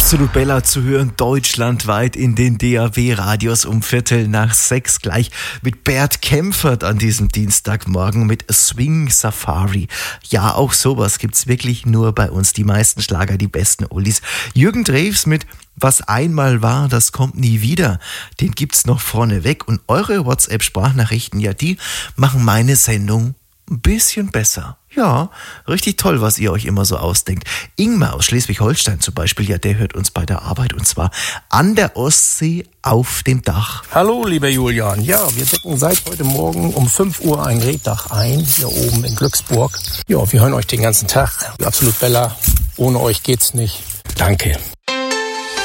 Absolut Bella zu hören, deutschlandweit in den DAB-Radios um 5:45 gleich mit Bert Kempfert an diesem Dienstagmorgen mit Swing Safari. Ja, auch sowas gibt's wirklich nur bei uns. Die meisten Schlager, die besten Oldies. Jürgen Drews mit Was einmal war, das kommt nie wieder. Den gibt's noch vorneweg. Und eure WhatsApp-Sprachnachrichten, ja, die machen meine Sendung ein bisschen besser. Ja, richtig toll, was ihr euch immer so ausdenkt. Ingmar aus Schleswig-Holstein zum Beispiel, ja, der hört uns bei der Arbeit und zwar an der Ostsee auf dem Dach. Hallo, lieber Julian. Ja, wir decken seit heute Morgen um 5 Uhr ein Reetdach ein, hier oben in Glücksburg. Ja, wir hören euch den ganzen Tag. Absolut Bella, ohne euch geht's nicht. Danke.